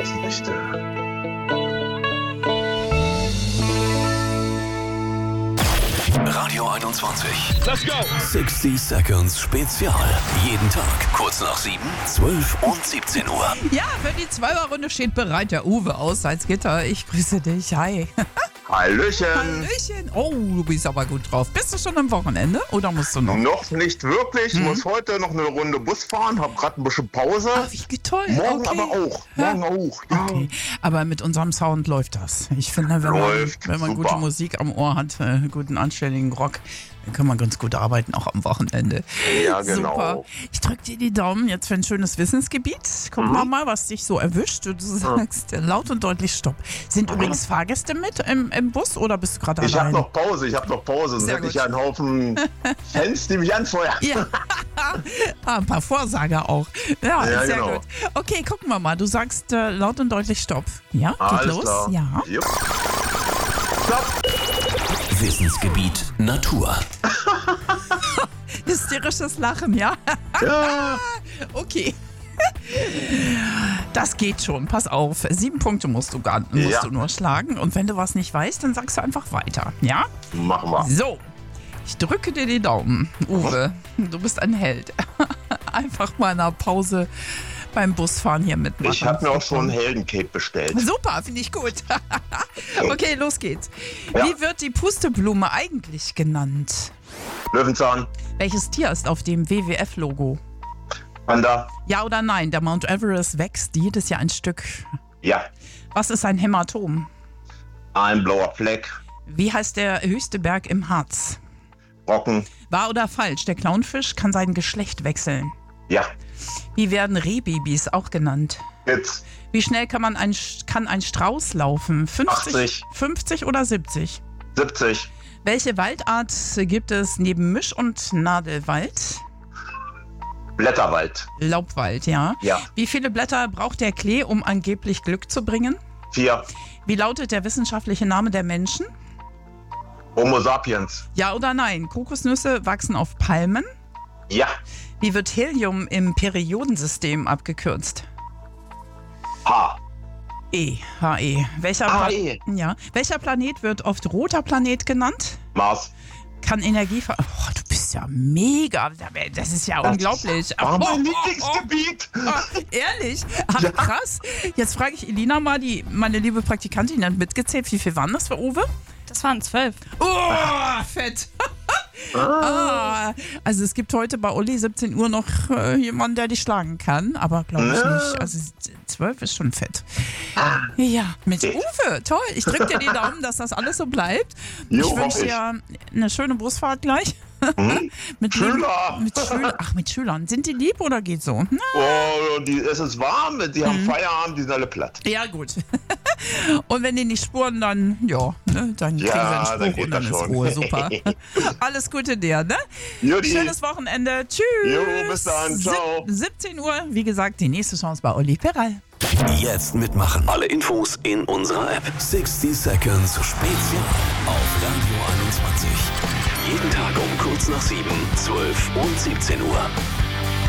Außenlichter. Radio 21. Let's go! 60 Seconds Spezial. Jeden Tag kurz nach 7, 12 und 17 Uhr. Ja, für die 2er-Runde steht bereit der Uwe aus Salzgitter. Ich grüße dich. Hi. Hallöchen. Hallöchen. Oh, du bist aber gut drauf. Bist du schon am Wochenende oder musst du noch? Noch nicht wirklich. Ich muss heute noch eine Runde Bus fahren. Hab gerade ein bisschen Pause. Ach, wie toll. Morgen Okay. aber auch. Morgen auch. Ja. Okay. Aber mit unserem Sound läuft das. Ich finde, wenn man super. gute Musik am Ohr hat, guten anständigen Rock, dann kann man ganz gut arbeiten, auch am Wochenende. Ja, genau. Super. Ich drücke dir die Daumen jetzt für ein schönes Wissensgebiet. Gucken wir mal, was dich so erwischt. Du sagst laut und deutlich Stopp. Sind übrigens Fahrgäste mit im Bus oder bist du gerade Ich habe allein? noch Pause. Sonst Sehr hätte ich gut. einen Haufen Fans, die mich anfeuern. Ja, ein paar Vorsager auch. Ja, Ja, sehr genau. gut. Okay, gucken wir mal. Du sagst laut und deutlich Stopp. Ja, geht Alles los? klar. Ja. Jupp. Stopp. Wissensgebiet Natur. Hysterisches Lachen, ja? Ja. Okay. Das geht schon. Pass auf. 7 Punkte musst du nur schlagen. Und wenn du was nicht weißt, dann sagst du einfach weiter. Ja? Machen wir. So. Ich drücke dir die Daumen. Uwe, du bist ein Held. Einfach mal in einer Pause beim Busfahren hier mitmachen. Ich habe mir auch schon ein Heldencape bestellt. Super, finde ich gut. Okay, los geht's. Ja. Wie wird die Pusteblume eigentlich genannt? Löwenzahn. Welches Tier ist auf dem WWF-Logo? Panda. Ja oder nein? Der Mount Everest wächst jedes Jahr ein Stück. Ja. Was ist ein Hämatom? Ein blauer Fleck. Wie heißt der höchste Berg im Harz? Brocken. Wahr oder falsch? Der Clownfisch kann sein Geschlecht wechseln. Ja. Wie werden Rehbabys auch genannt? Jetzt. Wie schnell kann ein Strauß laufen? 80. 50 oder 70? 70. Welche Waldart gibt es neben Misch- und Nadelwald? Blätterwald. Laubwald, ja. Ja. Wie viele Blätter braucht der Klee, um angeblich Glück zu bringen? 4. Wie lautet der wissenschaftliche Name der Menschen? Homo sapiens. Ja oder nein? Kokosnüsse wachsen auf Palmen. Ja. Wie wird Helium im Periodensystem abgekürzt? H. HE. HE. Welcher Planet wird oft roter Planet genannt? Mars. Kann Energie Oh, du bist ja mega. Das ist ja unglaublich. War mein Lieblingsgebiet. Ehrlich? Ach, krass. Jetzt frage ich Elina mal, meine liebe Praktikantin hat mitgezählt. Wie viel waren das für Uwe? Das waren 12. Oh, fett. Also es gibt heute bei Uli 17 Uhr noch jemanden, der dich schlagen kann, aber glaube ich nicht. Also 12 ist schon fett. Ja, mit Uwe, toll. Ich drücke dir die Daumen, dass das alles so bleibt. Jo, Ich wünsche hoffe dir eine schöne Busfahrt gleich. Mit Schüler. Mit Schülern. Sind die lieb oder geht so? Na, Oh, es ist warm, die haben Feierabend, die sind alle platt. ja, gut. Und wenn die nicht spuren, dann, ja, ne, dann kriegen wir einen dann Spruch geht und dann das ist schon. Ruhe. Super. Alles Gute dir, ne? Juti. Schönes Wochenende. Tschüss. Jo, bis dann. Ciao. 17 Uhr, wie gesagt, die nächste Chance bei Uli Peral. Jetzt mitmachen. Alle Infos in unserer App. 60 Seconds Spezial auf Radio 21. Jeden Tag um kurz nach 7, 12 und 17 Uhr.